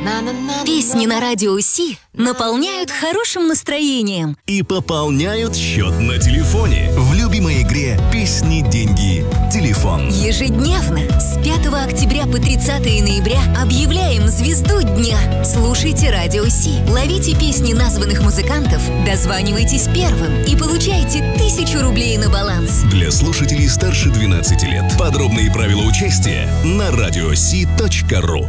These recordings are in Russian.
Песни на Радио Си наполняют хорошим настроением и пополняют счет на телефоне в любимой игре «Песни, деньги, телефон». Ежедневно с 5 октября по 30 ноября объявляем звезду дня. Слушайте Радио Си, ловите песни названных музыкантов, дозванивайтесь первым и получайте 1000 рублей на баланс. Для слушателей старше 12 лет. Подробные правила участия на radiosi.ru.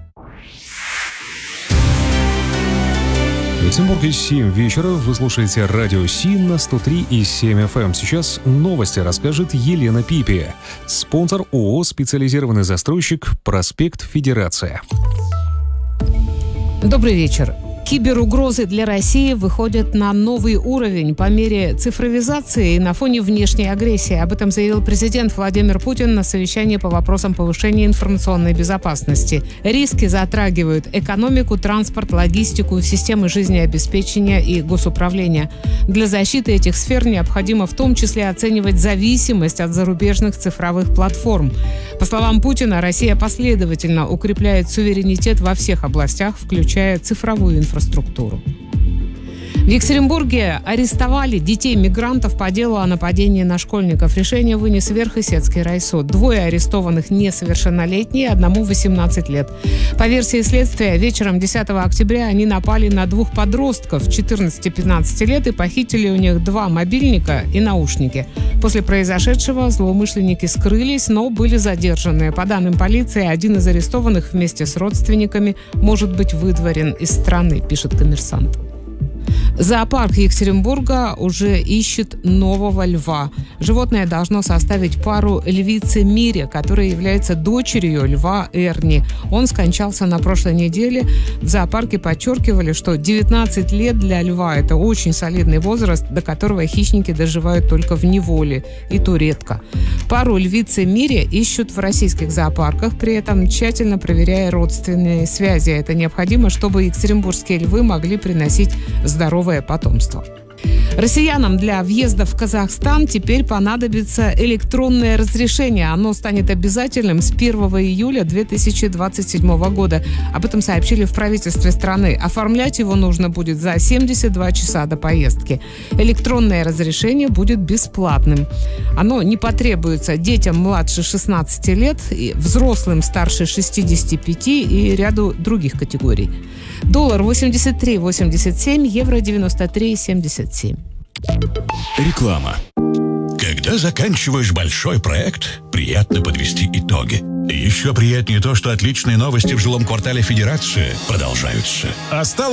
В Петербурге 7 вечера. Вы слушаете Радио Си на 103,7 FM. Сейчас новости расскажет Елена Пипи. Спонсор ООО «Специализированный застройщик», проспект Федерация. Добрый вечер. Киберугрозы для России выходят на новый уровень по мере цифровизации и на фоне внешней агрессии. Об этом заявил президент Владимир Путин на совещании по вопросам повышения информационной безопасности. Риски затрагивают экономику, транспорт, логистику, системы жизнеобеспечения и госуправления. Для защиты этих сфер необходимо в том числе оценивать зависимость от зарубежных цифровых платформ. По словам Путина, Россия последовательно укрепляет суверенитет во всех областях, включая цифровую инфраструктуру. В Екатеринбурге арестовали детей-мигрантов по делу о нападении на школьников. Решение вынес Верхесецкий райсуд. 2 арестованных несовершеннолетние, одному 18 лет. По версии следствия, вечером 10 октября они напали на 2 подростков 14 и 15 лет и похитили у них 2 мобильника и наушники. После произошедшего злоумышленники скрылись, но были задержаны. По данным полиции, один из арестованных вместе с родственниками может быть выдворен из страны, пишет «Коммерсант». Зоопарк Екатеринбурга уже ищет нового льва. Животное должно составить пару львицы Мире, которая является дочерью льва Эрни. Он скончался на прошлой неделе. В зоопарке подчеркивали, что 19 лет для льва – это очень солидный возраст, до которого хищники доживают только в неволе, и то редко. Пару львицы Мире ищут в российских зоопарках, при этом тщательно проверяя родственные связи. Это необходимо, чтобы екатеринбургские львы могли приносить здоровое потомство. Россиянам для въезда в Казахстан теперь понадобится электронное разрешение. Оно станет обязательным с 1 июля 2027 года. Об этом сообщили в правительстве страны. Оформлять его нужно будет за 72 часа до поездки. Электронное разрешение будет бесплатным. Оно не потребуется детям младше 16 лет, взрослым старше 65 и ряду других категорий. Доллар 83,87, евро 93,77. Реклама. Когда заканчиваешь большой проект, приятно подвести итоги. Еще приятнее то, что отличные новости в жилом квартале Федерации продолжаются. Осталось